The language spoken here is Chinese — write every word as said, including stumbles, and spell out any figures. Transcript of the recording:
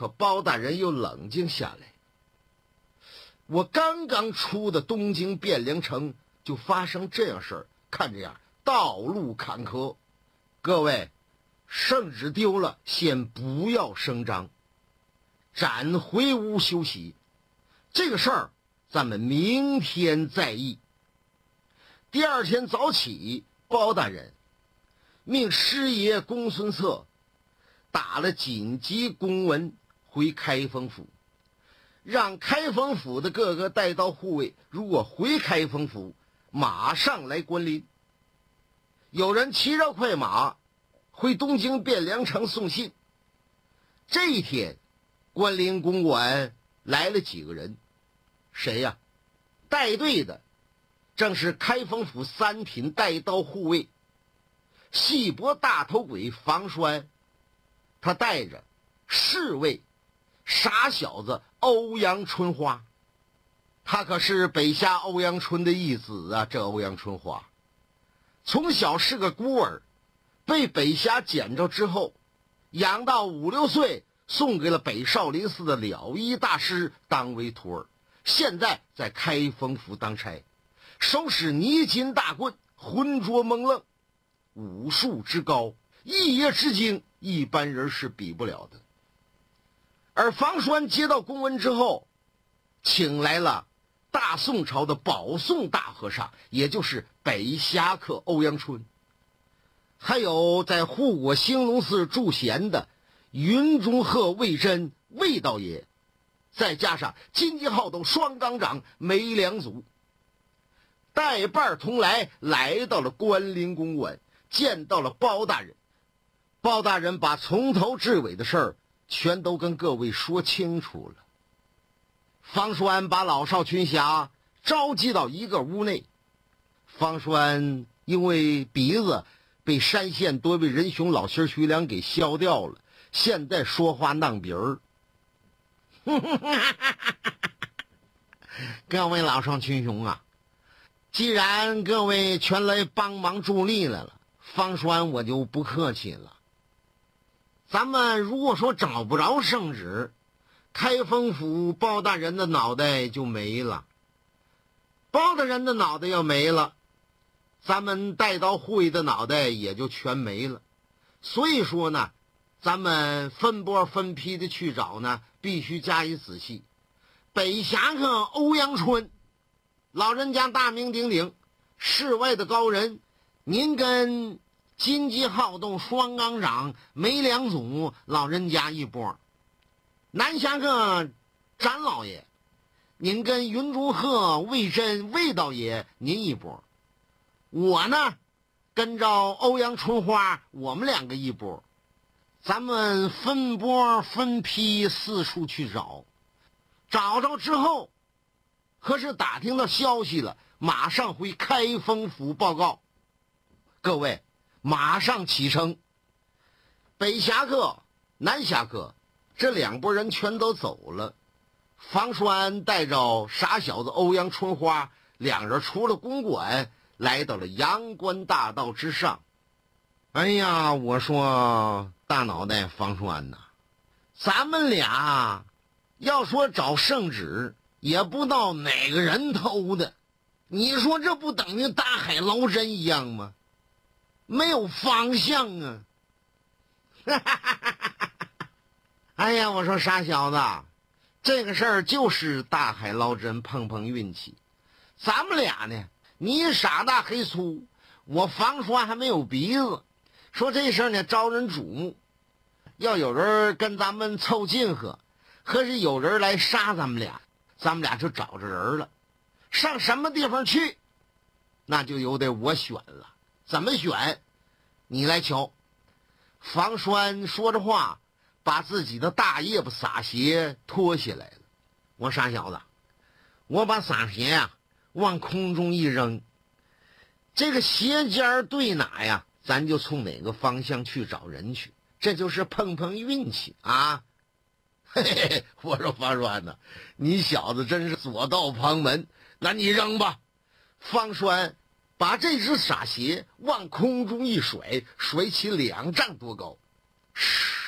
可包大人又冷静下来。我刚刚出的东京汴梁城，就发生这样事儿，看这样道路坎坷，各位，圣旨丢了，先不要声张，暂回屋休息。这个事儿咱们明天再议。第二天早起，包大人命师爷公孙策打了紧急公文回开封府，让开封府的各个带刀护卫，如果回开封府，马上来关林。有人骑着快马回东京汴梁城送信。这一天，关林公馆来了几个人，谁呀？带队的正是开封府三品带刀护卫细脖大头鬼房栓，他带着侍卫傻小子欧阳春花。他可是北夏欧阳春的义子啊！这欧阳春花从小是个孤儿，被北夏捡着之后，养到五六岁，送给了北少林寺的了义大师当为徒儿。现在在开封府当差，手使泥金大棍，浑浊蒙愣，武术之高，一夜之精，一般人是比不了的。而房栓接到公文之后，请来了大宋朝的保宋大和尚，也就是北侠客欧阳春，还有在护国兴隆寺驻闲的云中鹤魏真魏道爷，再加上金鸡号斗双钢掌梅良祖，带伴同来，来到了关林公馆，见到了包大人。包大人把从头至尾的事儿全都跟各位说清楚了。方栓把老少群侠召集到一个屋内。方栓因为鼻子被山县多位仁兄老仙徐良给削掉了，现在说话囊鼻儿。各位老少群雄啊，既然各位全来帮忙助力来了，方栓我就不客气了。咱们如果说找不着圣旨，开封府包大人的脑袋就没了，包大人的脑袋要没了，咱们带刀护卫的脑袋也就全没了。所以说呢，咱们分波分批的去找呢，必须加以仔细。北侠客欧阳春老人家大名鼎鼎，世外的高人，您跟金鸡好动双钢掌梅良祖老人家一波。南侠客展老爷，您跟云中鹤魏真魏道爷您一波。我呢跟着欧阳春花我们两个一波。咱们分波分批四处去找，找着之后可是打听到消息了，马上回开封府报告。各位马上启程。北侠客南侠客这两拨人全都走了。房栓带着傻小子欧阳春花两人出了公馆，来到了阳关大道之上。哎呀，我说大脑袋房栓呐，咱们俩要说找圣旨，也不知道哪个人偷的，你说这不等于大海捞针一样吗？没有方向啊。哎呀，我说傻小子，这个事儿就是大海捞针，碰碰运气。咱们俩呢，你傻大黑粗，我房栓还没有鼻子，说这事儿呢招人瞩目，要有人跟咱们凑近合，可是有人来杀咱们俩，咱们俩就找着人了。上什么地方去，那就由得我选了。怎么选，你来瞧。房栓说着话，把自己的大叶子洒鞋脱下来了。我傻小子，我把洒鞋呀、啊、往空中一扔，这个鞋尖对哪呀，咱就从哪个方向去找人去，这就是碰碰运气啊。嘿嘿嘿，我说方栓呢，你小子真是左道旁门，那你扔吧。方栓把这只洒鞋往空中一甩，甩起两丈多高，嘘。